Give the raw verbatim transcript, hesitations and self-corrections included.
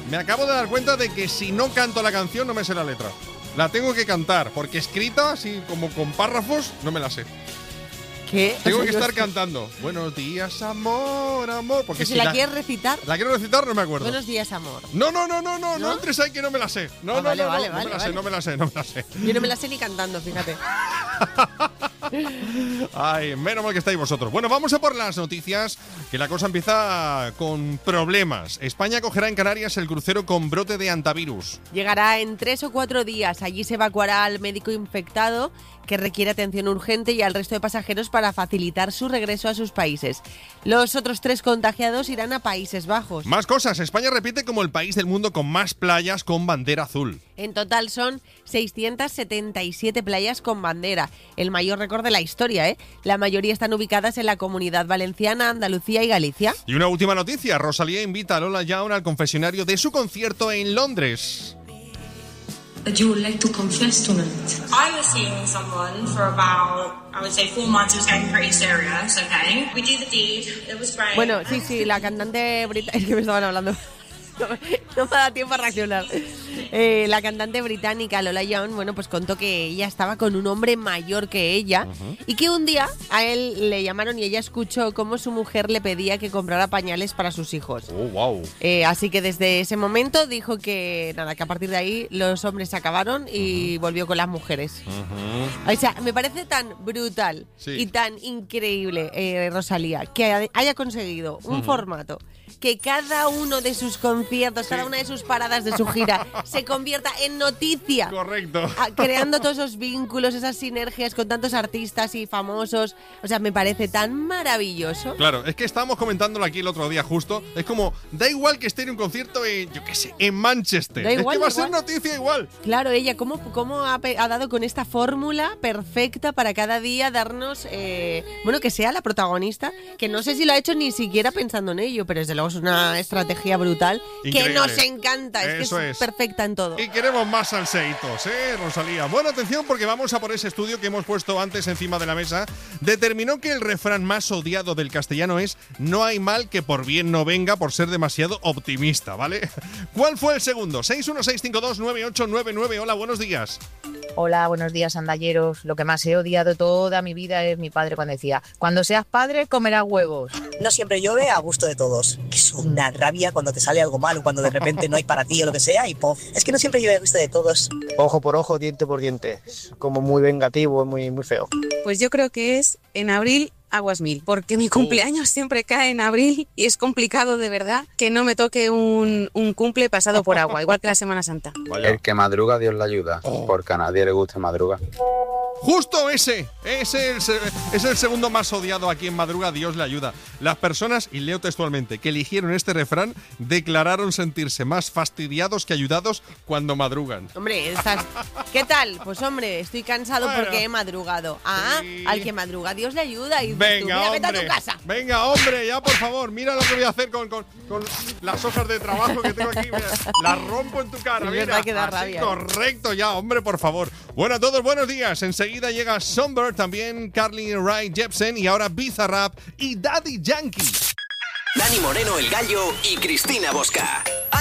me acabo de dar cuenta de que si no canto la canción no me sé la letra. La tengo que cantar, porque escrita, así como con párrafos, no me la sé. ¿Qué? Tengo O sea, que yo estar es que- cantando. Buenos días, amor, amor. Porque Si si la, la, quieres recitar, la quiero recitar, no me acuerdo. buenos días, amor. No, no, no, no, no, no ¿No? entres ahí que no me la sé. No, Ah, no, vale, no, vale, no, vale, no me la sé, vale. no me la sé, no me la sé. Yo no me la sé ni cantando, fíjate. Ay, menos mal que estáis vosotros. Bueno, vamos a por las noticias, que la cosa empieza con problemas. España acogerá en Canarias el crucero con brote de antivirus. Llegará en tres o cuatro días. Allí se evacuará al médico infectado que requiere atención urgente y al resto de pasajeros para facilitar su regreso a sus países. Los otros tres contagiados irán a Países Bajos. Más cosas. España repite como el país del mundo con más playas con bandera azul. En total son seiscientas setenta y siete playas con bandera, el mayor récord de la historia, ¿eh? La mayoría están ubicadas en la Comunidad Valenciana, Andalucía y Galicia. Y una última noticia. Rosalía invita a Lola Young al confesionario de su concierto en Londres. But you would like to confess tonight. I was seeing someone for about, I would say, four months. It was getting pretty serious, okay? We do the deed. It was great. Bueno, sí, sí, la cantante británica... Es que me estaban hablando... No me, no me da tiempo a reaccionar. Eh, la cantante británica Lola Young, bueno, pues contó que ella estaba con un hombre mayor que ella uh-huh. y que un día a él le llamaron y ella escuchó cómo su mujer le pedía que comprara pañales para sus hijos. Oh, wow. Eh, así que desde ese momento dijo que nada, que a partir de ahí los hombres se acabaron y uh-huh. volvió con las mujeres. Uh-huh. O sea, me parece tan brutal sí. y tan increíble, eh, Rosalía, que haya conseguido un uh-huh. formato que cada uno de sus conciertos, sí. cada una de sus paradas de su gira se convierta en noticia. Correcto. A, creando todos esos vínculos, esas sinergias con tantos artistas y famosos. O sea, me parece tan maravilloso. Claro, es que estábamos comentándolo aquí el otro día justo. Es como, da igual que esté en un concierto en, yo qué sé, en Manchester. Da igual, es que va a igual. ser noticia igual. Claro, ella, ¿cómo, cómo ha, ha dado con esta fórmula perfecta para cada día darnos, eh, bueno, que sea la protagonista? Que no sé si lo ha hecho ni siquiera pensando en ello, pero desde luego es una estrategia brutal. Increíble. Que nos encanta, es Eso que es, es perfecta en todo. Y queremos más salseitos, ¿eh, Rosalía? Bueno, atención porque vamos a por ese estudio que hemos puesto antes encima de la mesa. Determinó que el refrán más odiado del castellano es no hay mal que por bien no venga por ser demasiado optimista, ¿vale? ¿Cuál fue el segundo? seis uno seis cinco dos nueve ocho nueve nueve. Hola, buenos días. Hola, buenos días, andalleros. Lo que más he odiado toda mi vida es mi padre cuando decía, cuando seas padre comerás huevos. No siempre llueve a gusto de todos. Que es una rabia cuando te sale algo mal o cuando de repente no hay para ti o lo que sea y ¡pof! Es que no siempre llueve a gusto de todos. Ojo por ojo, diente por diente. Es como muy vengativo, muy, muy feo. Pues yo creo que es en abril aguas mil, porque mi cumpleaños siempre cae en abril y es complicado de verdad que no me toque un, un cumple pasado por agua, igual que la Semana Santa. Vaya. El que madruga, Dios le ayuda, oh. porque a nadie le gusta madrugar. Justo ese, ese es el, es el segundo más odiado aquí en Madruga, Dios le ayuda. Las personas, y leo textualmente, que eligieron este refrán declararon sentirse más fastidiados que ayudados cuando madrugan. Hombre, estás... ¿qué tal? Pues hombre, estoy cansado bueno. porque he madrugado. Ah, sí. Al que madruga Dios le ayuda y venga, tú, mira, hombre, vete a tu casa. Venga, hombre, ya por favor, mira lo que voy a hacer con, con, con las hojas de trabajo que tengo aquí. Mira, las rompo en tu cara, es mira. Verdad que da así, rabia. Correcto, ya, hombre, por favor. Bueno, a todos, buenos días. Enseguida llega Songbird, también Carly Rae Jepsen y ahora Bizarrap y Daddy Yankee. Dani Moreno, el Gallo y Cristina Bosca.